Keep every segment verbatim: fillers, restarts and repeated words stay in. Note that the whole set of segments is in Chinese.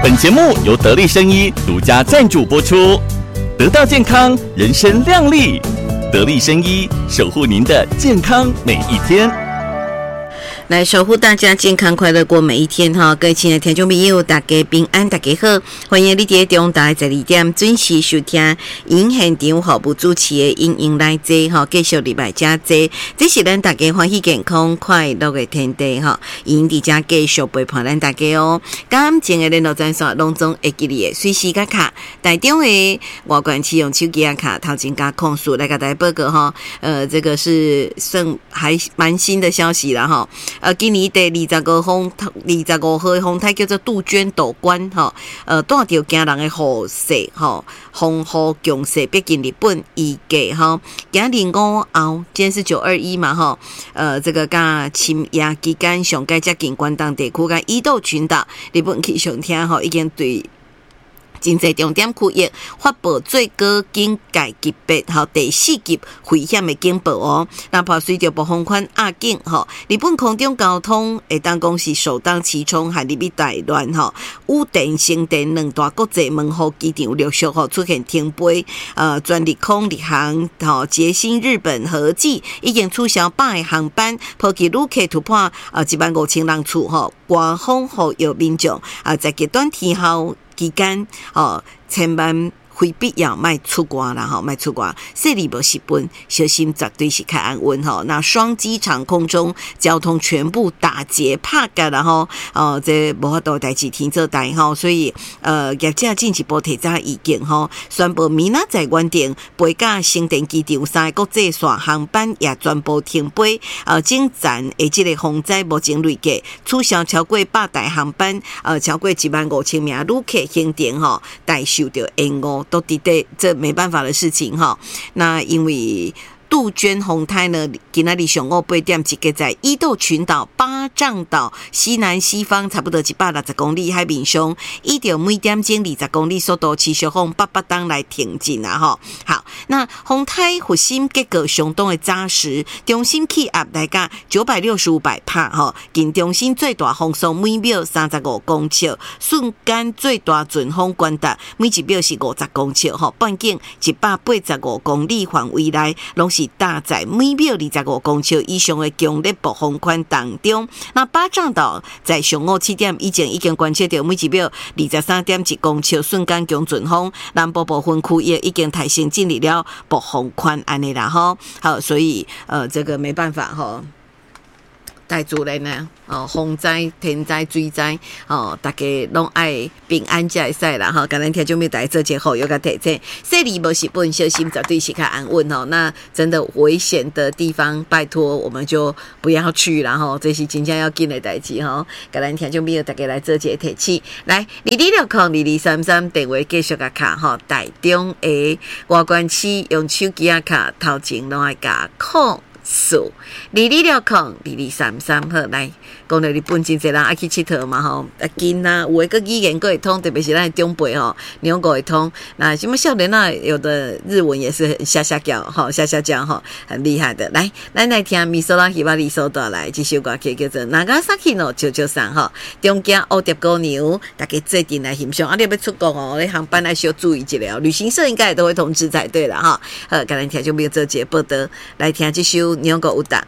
本节目由得力生医独家赞助播出，得到健康，人生亮丽。得力生医，守护您的健康每一天。 来守护大家健康快乐过每一天哈！各位亲爱的听众朋友，大家平安，大家好，欢迎你在中台十二点准时收听因现场服务主持的因应来坐哈，继续礼拜加坐，这是咱大家欢喜健康快乐的天地哈！因伫遮继续陪伴咱大家哦。感情的联络专线拢总会记你的随时甲卡，台中的外管启用手机啊卡，头前加控诉来给大家报告哈。呃，这个是算还蛮新的消息啦哈。呃，今年第二十五风，二十五号的风台叫做杜鹃斗冠哈，呃，带着惊人的雨势哈，风雨强势逼近日本预计哈，今日午后，今天是九二一嘛哈，呃，这个甲深夜期间上届接近关东地区甲伊豆群岛，日本气象厅吼已经对真侪重点区域发布最高警戒级别，吼第四级危险的警报哦。那怕随着暴风圈压境，吼日本空中交通会当讲是首当其冲，还入去大乱吼。羽田、成田两大国际门户机场陆续吼出现停飞，呃，全日空、日航、吼捷星、日本合计已经取消八个航班，普及旅客突破呃一万五千人次吼。官方呼吁民众啊，在极端天候期间，哦，千万非必要卖出国啦，哈，卖出国，设立无失本，小心绝对是较安稳哈。那双机场空中交通全部打结拍架然后，哦，这无法度代志天做代吼，所以呃，业者进一步提早意见吼，宣布明仔载原定飞甲成田机场三个国际线航班也全部停飞，呃，进站的这个风灾目前累计取消超过百台航班，呃，超过一万五千名旅客行程吼，带受到延误。都抵对，这没办法的事情哈。那因为杜鹃风台呢，今仔日上午八点，集结在伊豆群岛八丈岛西南西方差不多一百六十公里海面上，依照每点钟二十公里速度持续往北北东来挺进啊哈。好，那风台核心结构相当的扎实，中心气压来到九百六十五百帕哈，近中心最大风速每秒三十五公尺，瞬间最大阵风观达每一秒是五十公尺哈，半径一百八十五公里范围内拢是大在每秒二十五公尺以上的强烈暴风圈当中。那八丈岛在上午七点以前已经观测到每一秒二十三点一公尺瞬间强阵风，南部部分区域已经提升进入了暴风圈安尼啦吼。好，所以呃这个没办法吼。带主人呢，哦，风灾、天灾、水灾，哦，大家拢爱平安才会使啦，哈、哦。刚才听众朋友大家做节好，有个提醒，设立无是本小心，绝对是较安稳哦。那真的危险的地方，拜托我们就不要去啦，哈。这是真正要紧的代志哈。刚才听众朋友大家来做节提醒，来二二六空二二三三电话继续个卡哈，台中的外关区用手机啊卡头前拢爱加空。数二二六空二二三三好来，讲到日本真侪人爱去佚佗嘛吼，啊近啊，有诶个语言个会通，特别是咱的中辈吼，日语会通。那什么少年啊，有的日文也是下下叫吼，下下叫吼，很厉害的。来，咱来听米索拉希巴里索带来这首歌曲叫做《Nagasaki no 九九三》吼，中间蝴蝶姑娘，大家做阵来欣赏。啊，你要出国哦，你航班还需要注意一下，旅行社应该也都会通知才对了哈。好，刚才听就没有做节报道，来听这首。日本有打。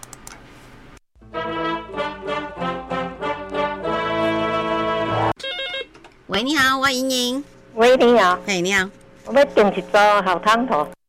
喂，你好，我莹莹。 喂，你好。 嘿，你好。 我要订一组好汤头。